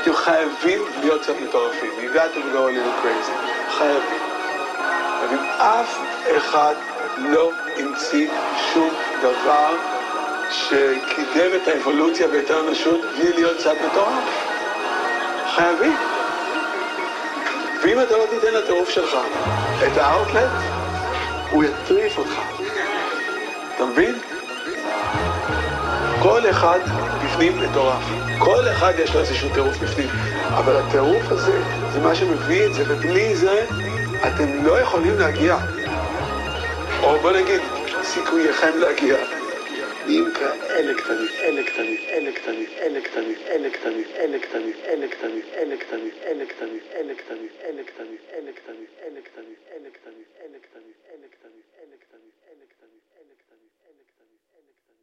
אתם חייבים להיות קצת מטורפים. You got to go a little crazy. חייבים. אף אחד לא המציא שום דבר שקידם את האבולוציה ואת האנושות בלי להיות קצת מטורף. חייבים. ואם אתה לא תיתן לטירוף שלך את האוטלט, הוא יטריף אותך. אתה מבין? כל אחד בפנים מטורף. כל אחד יש לו איזשהו טירוף בפנים. אבל הטירוף הזה זה מה שמביא את זה, ובלי זה אתם לא יכולים להגיע. או בוא נגיד, סיכוייכם להגיע. אם כאלה קטנים, אלה קטנים, אלה קטנים, אלה קטנים, אלה קטנים, אלה קטנים, אלה קטנים, אלה קטנים, אלה קטנים, אלה קטנים, אלה קטנים, אלה קטנים, אלה קטנים, אלה קטנים, אלה קטנים, אלה קטנים.